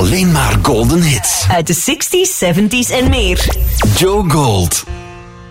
Alleen maar golden hits. Uit de 60s, 70s en meer. Joe Gold.